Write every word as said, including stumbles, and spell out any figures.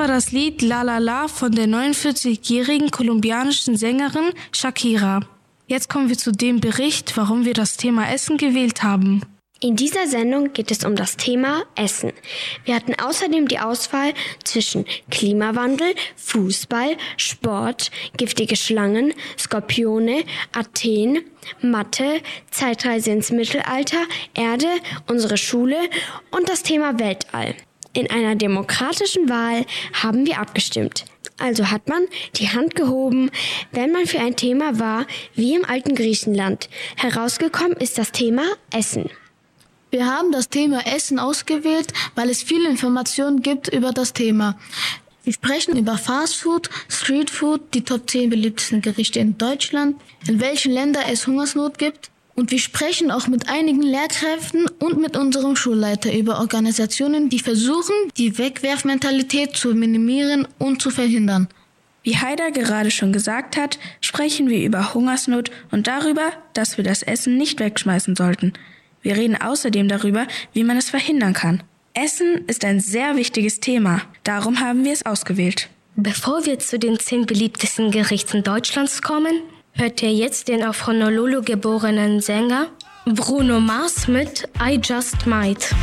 war das Lied La La La von der neunundvierzigjährigen kolumbianischen Sängerin Shakira. Jetzt kommen wir zu dem Bericht, warum wir das Thema Essen gewählt haben. In dieser Sendung geht es um das Thema Essen. Wir hatten außerdem die Auswahl zwischen Klimawandel, Fußball, Sport, giftige Schlangen, Skorpione, Athen, Mathe, Zeitreise ins Mittelalter, Erde, unsere Schule und das Thema Weltall. In einer demokratischen Wahl haben wir abgestimmt. Also hat man die Hand gehoben, wenn man für ein Thema war, wie im alten Griechenland. Herausgekommen ist das Thema Essen. Wir haben das Thema Essen ausgewählt, weil es viele Informationen gibt über das Thema. Wir sprechen über Fastfood, Streetfood, die Top zehn beliebtesten Gerichte in Deutschland, in welchen Ländern es Hungersnot gibt. Und wir sprechen auch mit einigen Lehrkräften und mit unserem Schulleiter über Organisationen, die versuchen, die Wegwerfmentalität zu minimieren und zu verhindern. Wie Haida gerade schon gesagt hat, sprechen wir über Hungersnot und darüber, dass wir das Essen nicht wegschmeißen sollten. Wir reden außerdem darüber, wie man es verhindern kann. Essen ist ein sehr wichtiges Thema, darum haben wir es ausgewählt. Bevor wir zu den zehn beliebtesten Gerichten Deutschlands kommen, hört ihr jetzt den auf Honolulu geborenen Sänger Bruno Mars mit I Just Might.